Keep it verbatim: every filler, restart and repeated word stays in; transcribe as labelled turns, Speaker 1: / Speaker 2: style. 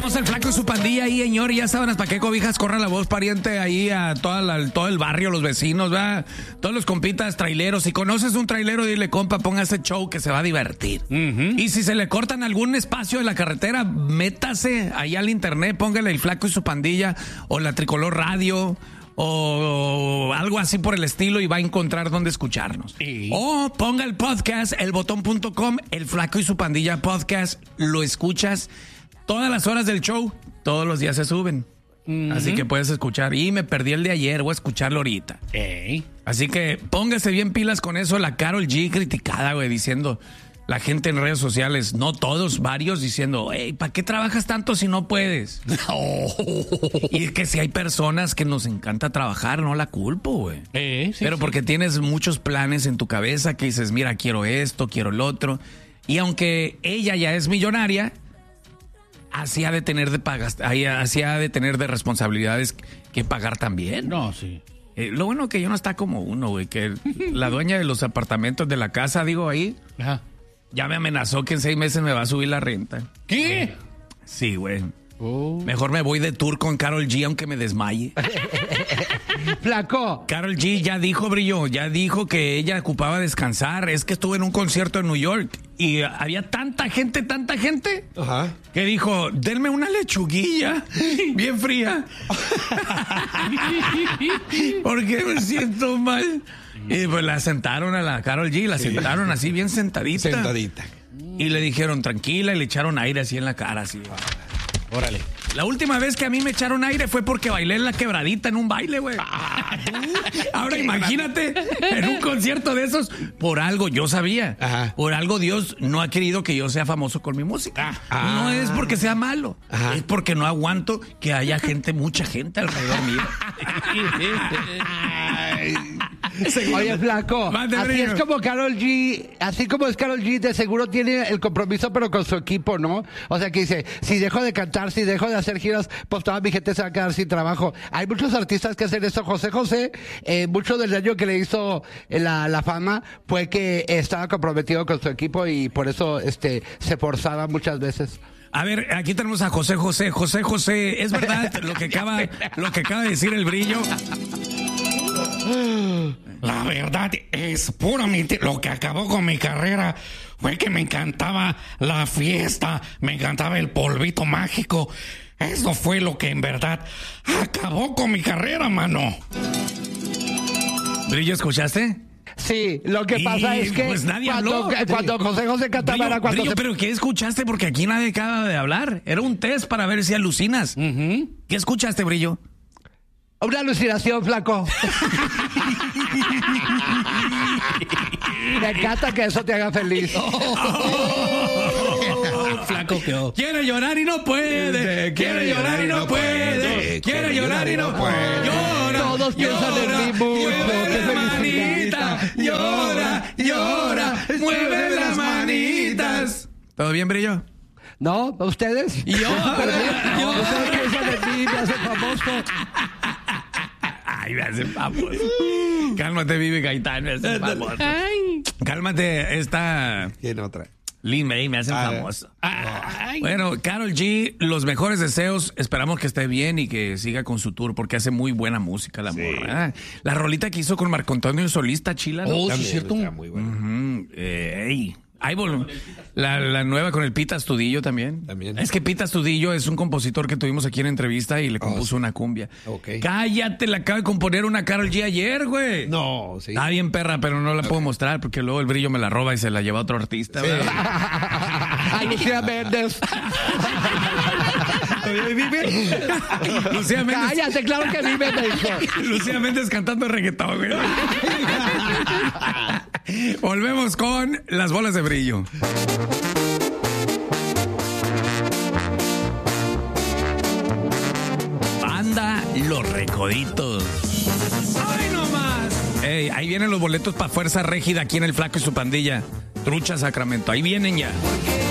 Speaker 1: Somos el Flaco y su pandilla ahí, señor. Ya saben para qué cobijas, corra la voz, pariente, ahí a toda la, todo el barrio, los vecinos, ¿verdad? Todos los compitas traileros. Si conoces un trailero, dile, compa, ponga ese show que se va a divertir. Uh-huh. Y si se le cortan algún espacio de la carretera, métase ahí al internet, póngale el Flaco y su pandilla o la Tricolor Radio o algo así por el estilo y va a encontrar dónde escucharnos. ¿Y? O ponga el podcast, el botón punto com, el Flaco y su pandilla podcast, lo escuchas todas las horas del show, todos los días se suben. Uh-huh. Así que puedes escuchar. Y me perdí el de ayer, voy a escucharlo ahorita. Ey. Así que póngase bien pilas con eso. La Karol G criticada, güey, diciendo la gente en redes sociales, no todos, varios diciendo, hey, ¿para qué trabajas tanto si no puedes? Oh. Y es que si hay personas que nos encanta trabajar, no la culpo, güey. Eh, sí, Pero sí. porque tienes muchos planes en tu cabeza que dices, mira, quiero esto, quiero el otro. Y aunque ella ya es millonaria, así ha de tener de pagas, así ha de tener de responsabilidades que pagar también.
Speaker 2: No, sí.
Speaker 1: Eh, lo bueno que yo no está como uno, güey, que la dueña de los apartamentos de la casa, digo ahí, Ajá. ya me amenazó que en seis meses me va a subir la renta.
Speaker 2: ¿Qué?
Speaker 1: Sí, güey. Oh. Mejor me voy de tour con Karol G aunque me desmaye.
Speaker 3: Flaco.
Speaker 1: Karol G ya dijo, Brillo, ya dijo que ella ocupaba descansar. Es que estuvo en un concierto en New York y había tanta gente, tanta gente, Ajá. que dijo, denme una lechuguilla bien fría. Porque me siento mal. Y pues la sentaron a la Karol G, la sí. sentaron así bien sentadita.
Speaker 4: Sentadita.
Speaker 1: Y le dijeron tranquila y le echaron aire así en la cara, así.
Speaker 4: Órale.
Speaker 1: La última vez que a mí me echaron aire fue porque bailé en la quebradita en un baile, güey. Ah, ahora imagínate, en un concierto de esos, por algo yo sabía. Ajá. Por algo Dios no ha querido que yo sea famoso con mi música. Ah. No es porque sea malo, Ajá. es porque no aguanto que haya gente, mucha gente alrededor mío.
Speaker 3: Oye, Flaco, así es como Karol G, así como es Karol G, de seguro tiene el compromiso, pero con su equipo, ¿no? O sea, que dice, si dejo de cantar, si dejo de hacer giras, pues toda mi gente se va a quedar sin trabajo. Hay muchos artistas que hacen eso. José José, eh, mucho del daño que le hizo la, la fama fue que estaba comprometido con su equipo y por eso este se forzaba muchas veces.
Speaker 1: A ver, aquí tenemos a José José. José José, ¿es verdad lo que acaba, lo que acaba de decir el Brillo?
Speaker 2: La verdad es puramente lo que acabó con mi carrera. Fue que me encantaba la fiesta, me encantaba el polvito mágico. Eso fue lo que en verdad acabó con mi carrera, mano.
Speaker 1: ¿Brillo, escuchaste?
Speaker 3: Sí, lo que
Speaker 1: y
Speaker 3: pasa es que
Speaker 1: pues nadie
Speaker 3: cuando,
Speaker 1: habló.
Speaker 3: cuando José José cantaba
Speaker 1: Brillo,
Speaker 3: era cuando
Speaker 1: Brillo,
Speaker 3: se...
Speaker 1: pero ¿qué escuchaste? Porque aquí nadie acaba de hablar. Era un test para ver si alucinas. Uh-huh. ¿Qué escuchaste, Brillo?
Speaker 3: Una alucinación, Flaco. Me encanta que eso te haga feliz. Oh,
Speaker 1: oh, oh, flaco, ¿qué? Quiere llorar y no puede. Quiere llorar y no puede. Quiere llorar y no puede. Llora.
Speaker 3: Todos piensan en mí mucho. Qué
Speaker 1: manita. Llora, llora. Mueve las manitas. ¿Todo bien, Brillo?
Speaker 3: No, ¿ustedes?
Speaker 1: Y yo.
Speaker 3: yo. Ustedes piensan en mí, me hacen famoso.
Speaker 1: Ay, me hacen famoso. Cálmate, Vivi Gaitán, me hacen famoso. Ay. Cálmate, esta...
Speaker 4: ¿Quién otra?
Speaker 1: Lin May, me hacen ah, famoso. Ay. Bueno, Karol G, los mejores deseos. Esperamos que esté bien y que siga con su tour porque hace muy buena música la sí. morra. La rolita que hizo con Marco Antonio Solista, chila.
Speaker 4: Oh, sí, cierto. Muy bueno.
Speaker 1: Uh-huh. eh, ey. Ahí vol- la, la nueva con el Pita Astudillo también. también. Es que Pita Astudillo es un compositor que tuvimos aquí en entrevista y le compuso oh, sí. una cumbia. Okay. Cállate, le acaba de componer una Karol G ayer, güey.
Speaker 4: No, sí.
Speaker 1: Está bien perra, pero no la okay. puedo mostrar porque luego el Brillo me la roba y se la lleva a otro artista. Sí.
Speaker 3: Ay, Lucía Méndez.
Speaker 1: Lucía Méndez.
Speaker 3: Cállate, claro que vive México.
Speaker 1: Lucía Méndez cantando reggaetón, güey. Volvemos con las bolas de Brillo. Banda Los Recoditos. ¡Ay, no más! Ey, ahí vienen los boletos para Fuerza Régida aquí en el Flaco y su pandilla. Trucha Sacramento, ahí vienen ya.